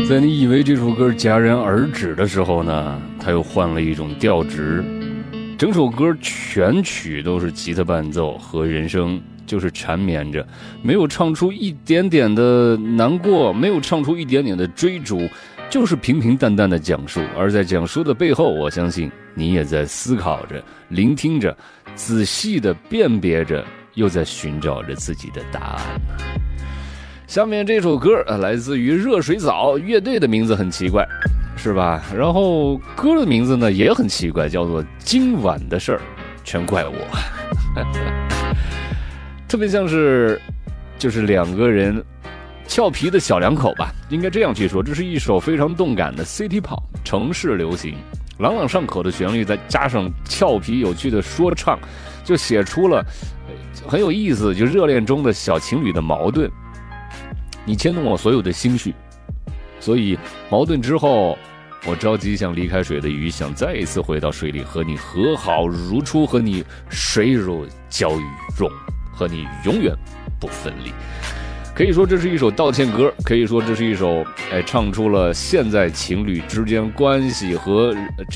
在你以为这首歌戛然而止的时候呢，他又换了一种调值。整首歌全曲都是吉他伴奏和人声，就是缠绵着，没有唱出一点点的难过，没有唱出一点点的追逐，就是平平淡淡的讲述。而在讲述的背后，我相信你也在思考着，聆听着，仔细的辨别着，又在寻找着自己的答案。下面这首歌来自于热水澡乐队的名字很奇怪，是吧？然后歌的名字呢也很奇怪，叫做今晚的事儿全怪我。特别像是就是两个人俏皮的小两口吧，应该这样去说。这是一首非常动感的 City Pop 城市流行，朗朗上口的旋律再加上俏皮有趣的说唱，就写出了很有意思，就热恋中的小情侣的矛盾。你牵动我所有的心绪，所以矛盾之后，我着急像离开水的鱼，想再一次回到水里和你和好如初，和你水乳交与融，和你永远不分离。可以说这是一首道歉歌，可以说这是一首唱出了现在情侣之间关系和